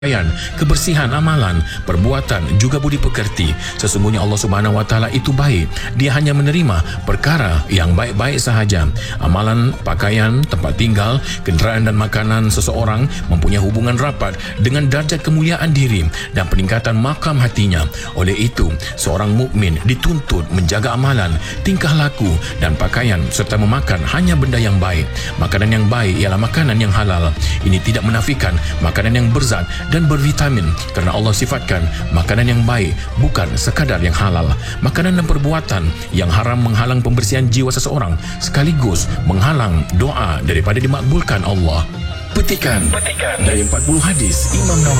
kebersihan amalan, perbuatan juga budi pekerti. Sesungguhnya Allah Subhanahu Wa Taala itu baik. Dia hanya menerima perkara yang baik-baik sahaja. Amalan, pakaian, tempat tinggal, kenderaan dan makanan seseorang mempunyai hubungan rapat dengan darjat kemuliaan diri dan peningkatan makam hatinya. Oleh itu, seorang mukmin dituntut menjaga amalan, tingkah laku dan pakaian serta memakan hanya benda yang baik. Makanan yang baik ialah makanan yang halal. Ini tidak menafikan makanan yang berzat dan bervitamin, kerana Allah sifatkan makanan yang baik bukan sekadar yang halal. Makanan dan perbuatan yang haram menghalang pembersihan jiwa seseorang sekaligus menghalang doa daripada dimakbulkan Allah. Petikan dari 40 hadis Imam Nawawi.